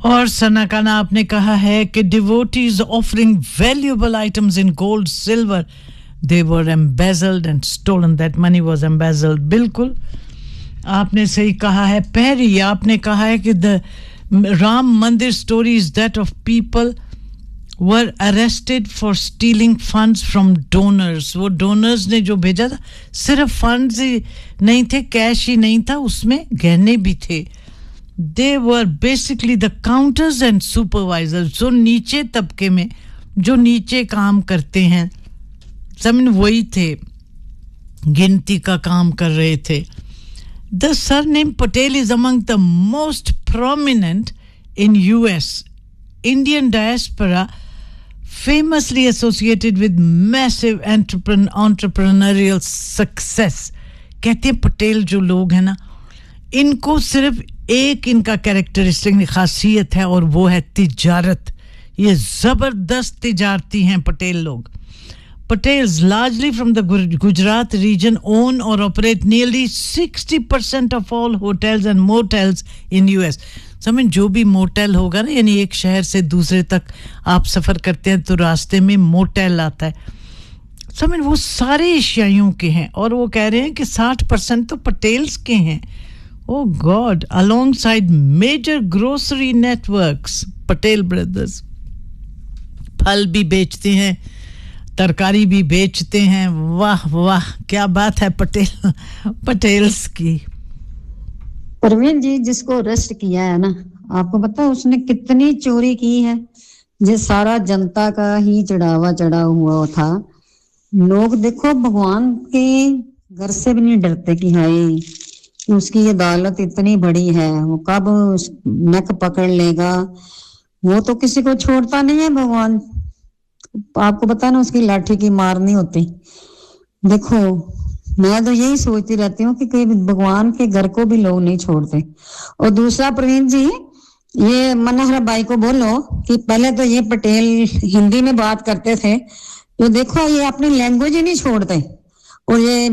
और सनाकाना आपने कहा है कि devotees offering valuable items in gold, silver, they were embezzled and stolen. That money was embezzled. बिल्कुल आपने सही कहा है. पहरी आपने कहा है कि the Ram Mandir story is that of people were arrested for stealing funds from donors. वो donors ने जो भेजा था सिर्फ funds ही नहीं थे, cash ही नहीं था, उसमें गहने भी थे. They were basically the counters and supervisors. जो नीचे तबके में जो नीचे काम करते हैं समझ वही थे, गिनती का काम कर रहे थे. The surname Patel is among the most prominent in US. Indian diaspora famously associated with massive entrepreneurial success. कहते हैं पटेल जो लोग हैं ना, इनको सिर्फ एक इनका कैरेक्टरिस्टिक खासियत है और वो है तिजारत. ये जबरदस्त तिजारती हैं पटेल लोग. Patels, largely from the Gujarat region, own or operate nearly 60% of all hotels and motels in US. समझ जो भी मोटेल होगा ना, यानी एक शहर से दूसरे तक आप सफ़र करते हैं तो रास्ते में मोटेल आता है. समझ वो सारे एशियाइयों के हैं और वो कह रहे हैं कि 60% तो पटेल्स के हैं. Oh God, alongside major grocery networks, Patel brothers. फल भी बेचते हैं, तरकारी भी बेचते हैं. वाह वाह क्या बात है पटेल्स की. परवीन जी जिसको अरेस्ट किया है ना, आपको पता है उसने कितनी चोरी की है. ये सारा जनता का ही चढ़ा हुआ था. लोग देखो भगवान के घर से भी नहीं डरते कि हाय उसकी अदालत इतनी बड़ी है, वो कब नक पकड़ लेगा. वो तो किसी को छोड़ता नहीं है भगवान. आपको पता ना उसकी लाठी की मार नहीं होती. देखो मैं तो यही सोचती रहती हूँ कि कहीं भगवान के घर को भी लोग नहीं छोड़ते. और दूसरा प्रवीण जी, ये मनोहर भाई को बोलो कि पहले तो ये पटेल हिंदी में बात करते थे, तो देखो ये अपनी लैंग्वेज ही नहीं छोड़ते. और ये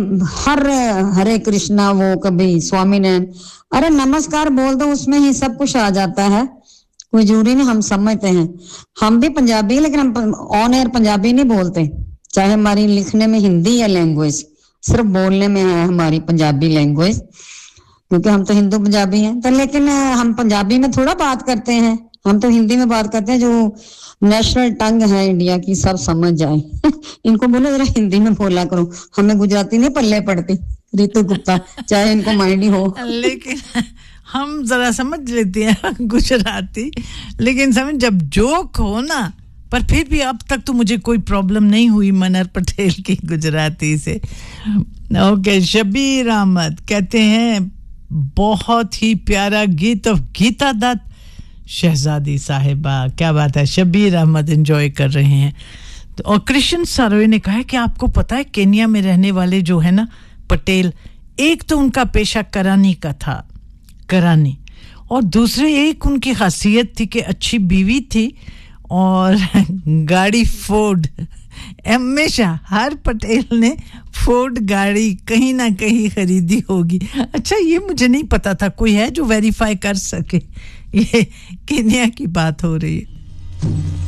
हरे कृष्णा, वो कभी स्वामीनारायण, अरे नमस्कार बोल दो उसमें ही सब कुछ आ जाता है. कोई जरूरी नहीं. हम समझते हैं, हम भी पंजाबी, लेकिन हम ऑन एयर पंजाबी नहीं बोलते. चाहे हमारी लिखने में हिंदी या लैंग्वेज, सिर्फ बोलने में है हमारी पंजाबी लैंग्वेज, क्योंकि हम तो हिंदू पंजाबी हैं. तो लेकिन हम पंजाबी में थोड़ा बात करते हैं, हम तो हिंदी में बात करते हैं जो नेशनल टंग है इंडिया की, सब समझ जाए. इनको बोलो जरा हिंदी में बोला करो. हमें गुजराती नहीं पल्ले पड़ती. रितु गुप्ता चाहे इनको माइंड ही हो, लेकिन हम जरा समझ लेते हैं गुजराती, लेकिन समझ जब जोक हो ना. पर फिर भी अब तक तो मुझे कोई प्रॉब्लम नहीं हुई मनहर पटेल की गुजराती से. ओके, शबीर अहमद कहते हैं बहुत ही प्यारा गीत ऑफ गीता दत्त, शहजादी साहिबा. क्या बात है, शबीर अहमद एंजॉय कर रहे हैं. तो और कृष्ण सारोई ने कहा है कि आपको पता है केन्या में रहने वाले जो है ना पटेल, एक तो उनका पेशा करानी का था, करानी, और दूसरे एक उनकी खासियत थी कि अच्छी बीवी थी और गाड़ी फोर्ड. हमेशा हर पटेल ने फोर्ड गाड़ी कहीं ना कहीं खरीदी होगी. अच्छा ये मुझे नहीं पता था. कोई है जो वेरीफाई कर सके? ये केन्या की बात हो रही है.